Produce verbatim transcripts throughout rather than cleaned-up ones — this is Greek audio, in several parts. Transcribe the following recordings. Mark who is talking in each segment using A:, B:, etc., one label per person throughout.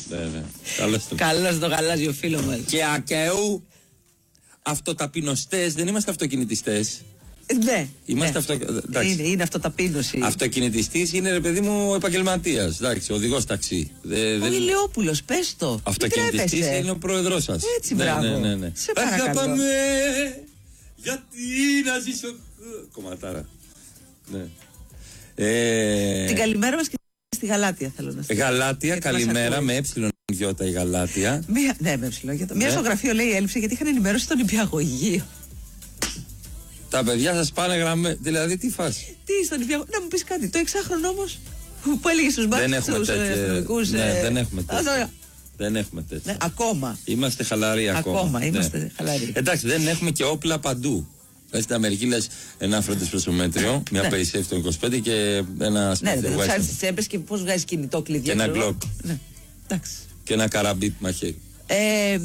A: Καλώς το γαλάζιο φίλο μας.
B: Και ακαίου αυτοταπεινωστές, δεν είμαστε αυτοκινητιστές.
A: Ναι.
B: Είμαστε
A: ναι.
B: αυτο...
A: Είναι, είναι αυτοταπείνωση.
B: Αυτοκινητιστής είναι, ρε παιδί μου, επαγγελματίας. Εντάξει, οδηγός ταξί. Δε,
A: ο
B: δεν...
A: Ηλιόπουλος, πες το.
B: Αυτοκινητιστής είναι ο πρόεδρος σας.
A: Έτσι, μπράβο.
B: Ναι, ναι, ναι.
A: Σε παρακαλώ.
B: Αγαπάμε, γιατί να ζήσω. Κομματάρα. Ναι. Ε...
A: Την καλημέρα μας και στη Γαλάτια θέλω να σας πω.
B: Γαλάτια, γιατί καλημέρα με έψιλον γιώτα η Γαλάτια.
A: Μία, ναι, με έψιλον γιώτα.
B: Ναι.
A: Μία στο γραφείο λέει έλειψε γιατί είχαν ενημερώσει τον νηπιαγωγείο.
B: Τα παιδιά σας πάνε γραμμέ. Δηλαδή τι φάση.
A: Τι στον νηπιαγωγείο. Να μου πεις κάτι. Το εξάχρονο όμως που έλεγε στους μπάτσους τους αστυνομικούς.
B: Ναι, δεν έχουμε τέτοια. Δεν έχουμε τέτοια.
A: Ναι, ακόμα.
B: Είμαστε χαλαροί ακόμα.
A: Ακόμα είμαστε
B: ναι.
A: χαλαροί.
B: Εντάξει, δεν έχουμε και όπλα παντού. Στην Αμερική λες ένα φροντισπροσωμέτριο, μια
A: ναι.
B: Pace είκοσι πέντε και ένα σπίτι.
A: Ναι, δεν ψάχνεις τις τσέπες και πώς βγάζεις κινητό κλειδί.
B: Και ένα γκλοκ.
A: Ναι. Εντάξει.
B: Και ένα καραμπίτ μαχαίρι.
A: Ε,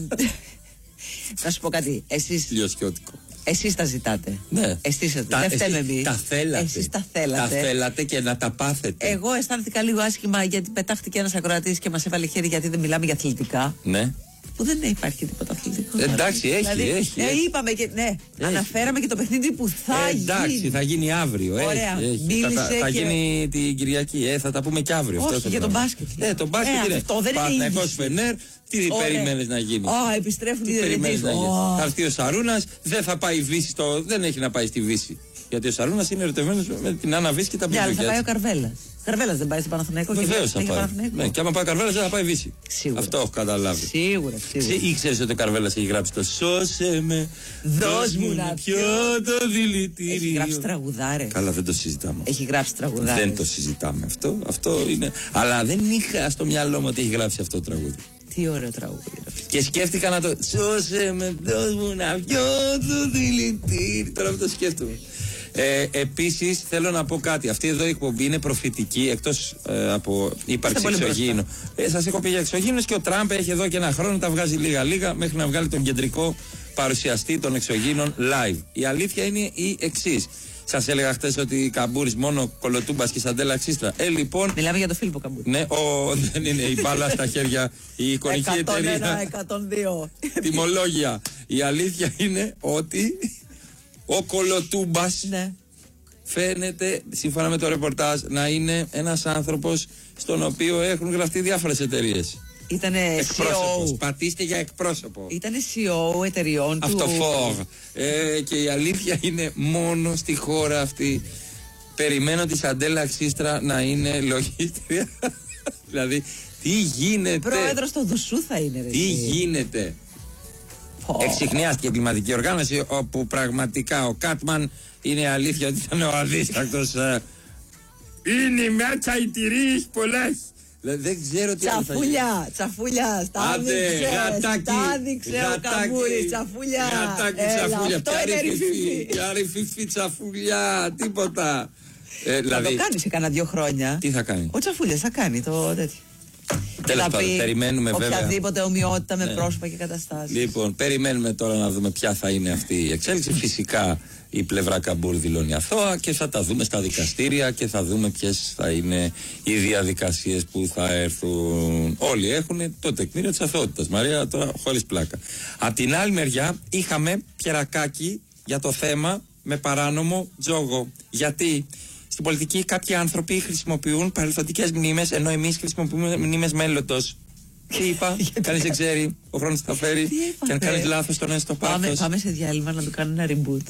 A: να σου πω κάτι. Εσείς,
B: Λιωσιώτικο.
A: εσείς τα ζητάτε.
B: Ναι.
A: Εσείς τα, δεν φταίμε εμείς.
B: Τα θέλατε.
A: Εσείς τα θέλατε.
B: Τα θέλατε και να τα πάθετε.
A: Εγώ αισθάνθηκα λίγο άσχημα γιατί πετάχτηκε ένας ακροατής και μας έβαλε χέρι γιατί δεν μιλάμε για αθλητικά.
B: Ναι.
A: Που δεν υπάρχει τίποτα αθλητικό.
B: Εντάξει, έχει,
A: δηλαδή,
B: έχει,
A: ε,
B: έχει.
A: είπαμε και, ναι,
B: έχει.
A: Αναφέραμε και το παιχνίδι που θα
B: ε,
A: γίνει.
B: Εντάξει, θα γίνει αύριο.
A: Ωραία.
B: Έχει, έχει.
A: Μίλησε
B: θα, θα
A: και...
B: γίνει την Κυριακή. Ε, θα τα πούμε και αύριο.
A: Όχι,
B: αυτό
A: για τον μπάσκετ.
B: Ε, τον μπάσκετ
A: ε,
B: είναι.
A: Αυτό δεν είναι.
B: Παναθηναϊκός Φενέρ, τι περιμένεις να γίνει.
A: Α, επιστρέφουν οι
B: περιμένεις να γίνει.
A: Oh.
B: Θα έρθει ο Σαρούνας, δεν θα πάει η Βύση στο... δεν έχει να πάει στη Βύση. Γιατί ο Σαρούνας είναι ερωτευμένος με την Άννα Βύση και τα παιδιά.
A: Ναι, αλλά θα πάει ο Καρβέλας. Καρβέλας δεν πάει στο Παναθηναϊκό.
B: Βεβαίως θα πάει. Ναι, και άμα πάει ο Καρβέλας δεν θα πάει Βύση.
A: Σίγουρα.
B: Αυτό έχω καταλάβει.
A: Σίγουρα, σίγουρα.
B: Ή ξέρεις ότι ο Καρβέλας έχει γράψει το «Σώσε με, δώσ' μου να πιω το δηλητήριο».
A: Έχει γράψει τραγουδάρες.
B: Καλά, δεν το συζητάμε.
A: Έχει γράψει τραγουδάρες.
B: Δεν το συζητάμε αυτό. Αυτό είναι. Αλλά δεν είχα στο μυαλό μου ότι έχει γράψει αυτό το τραγούδι.
A: Τι ωραίο τραγούδι.
B: Και σκέφτηκα να το «Σώσε με, δώσ' μου να πιω το δηλητήριο». Τώρα που το σκέφτομαι. Ε, επίσης θέλω να πω κάτι. Αυτή εδώ η εκπομπή είναι προφητική εκτός ε, από ύπαρξη εξωγήινου. Ε, σας έχω πει για εξωγήινους και ο Τραμπ έχει εδώ και ένα χρόνο τα βγάζει λίγα λίγα μέχρι να βγάλει τον κεντρικό παρουσιαστή των εξωγήινων live. Η αλήθεια είναι η εξής. Σας έλεγα χτες ότι Καμπούρης μόνο Κολοτούμπας και Σαντέλα Ξίστρα. Ε, λοιπόν.
A: Μιλάμε για τον Φίλιππο Καμπούρη.
B: Ναι, ο, δεν είναι η μπάλα στα χέρια. Η εικονική εταιρεία.
A: εκατόν ένα εκατόν δύο.
B: Τιμολόγια. Η αλήθεια είναι ότι ο Κολοτούμπας
A: ναι.
B: φαίνεται, σύμφωνα με το ρεπορτάζ, να είναι ένας άνθρωπος στον οποίο έχουν γραφτεί διάφορες εταιρείες.
A: Ήτανε
B: εκπρόσωπος.
A: σι ι ο.
B: Πατήστε για εκπρόσωπο.
A: Ήτανε σι ι ο εταιριών του.
B: Αυτοφόρ. Ε, και η αλήθεια είναι μόνο στη χώρα αυτή. Περιμένω τη Σαντέλα Ξίστρα να είναι λογίστρια. Δηλαδή, τι γίνεται.
A: Πρόεδρος του Δουσού θα είναι. Ρε,
B: τι γίνεται. Oh. Εξιχνιάστηκε κλιματική οργάνωση όπου πραγματικά ο Κάτμαν είναι αλήθεια ότι ήταν ο αδίστακτος. Είναι η μέτσα οι τυρίες πολλές. Δεν ξέρω τι άλλο θα γίνει.
A: Τσαφούλια, τσαφούλια, στα άδειξε, στα άδειξε ο Καμπούρης, τσαφούλια.
B: Γατάκι, τσαφούλια, πιάρι φιφί τσαφούλια, τίποτα.
A: Θα το κάνει σε κάνα δύο χρόνια.
B: Τι θα κάνει?
A: Ο Τσαφούλιας θα κάνει το τέτοιο.
B: Τέλος πάντων, περιμένουμε βέβαια.
A: Οποιαδήποτε ομοιότητα με ναι. πρόσωπα και καταστάσεις.
B: Λοιπόν, περιμένουμε τώρα να δούμε ποια θα είναι αυτή η εξέλιξη. Φυσικά η πλευρά Καμπούρη δηλώνει αθώα και θα τα δούμε στα δικαστήρια και θα δούμε ποιες θα είναι οι διαδικασίες που θα έρθουν. Όλοι έχουν το τεκμήριο της αθωότητας. Μαρία, τώρα χωρίς πλάκα. Απ' την άλλη μεριά είχαμε πιερακάκι για το θέμα με παράνομο τζόγο. Γιατί? Στην πολιτική κάποιοι άνθρωποι χρησιμοποιούν παρελθοντικές μνήμες ενώ εμείς χρησιμοποιούμε μνήμες μέλλοντος. Τι είπα, κανείς δεν ξέρει, ο χρόνος θα φέρει και αν κάνεις λάθος τον έστω πάθος.
A: Πάμε, πάμε σε διάλειμμα να του κάνουν ένα reboot.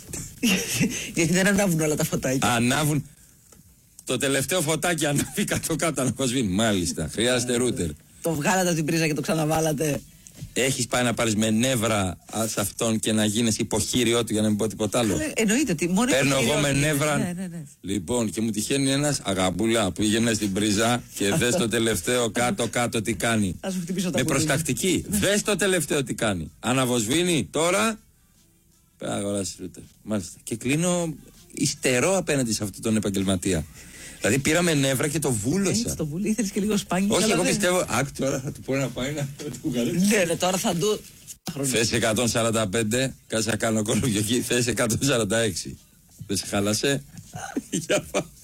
A: Γιατί δεν ανάβουν όλα τα φωτάκια.
B: Ανάβουν. Το τελευταίο φωτάκι ανάβει κάτω-κάτω αναποσβήνει. Μάλιστα, χρειάζεται ρούτερ.
A: Το βγάλατε από την πρίζα και το ξαναβάλατε.
B: Έχεις πάει να πάρεις με νεύρα σε αυτόν και να γίνεις υποχείριό του για να μην πω τίποτα άλλο?
A: Ε, εννοείται ότι μόνο
B: παίρνω εγώ με νεύρα.
A: Ναι, ναι, ναι.
B: Λοιπόν, και μου τυχαίνει ένας αγαμπούλα που πήγαινε στην πρίζα και δες το τελευταίο κάτω-κάτω τι κάνει.
A: Ας μου χτυπήσω τα
B: με
A: πουλίνια.
B: προστακτική. Δες το τελευταίο τι κάνει. Αναβοσβήνει τώρα. Πέρα αγοράσεις ρούτερ. Μάλιστα. Και κλείνω υστερό απέναντι σε αυτόν τον επαγγελματία. Δηλαδή πήραμε νεύρα και το βούλωσα.
A: Έτσι το βούλη, ήθελες και λίγο σπάνιο.
B: Όχι, εγώ πιστεύω. Άκου τώρα θα του πω να πάει να του καλέσει.
A: Ναι, ναι, τώρα θα του.
B: Θέση εκατόν σαράντα πέντε, κάτσε να κάνω κολοβιογή. Θέση εκατόν σαράντα έξι. Δεν σε χάλασε? Για πάμε.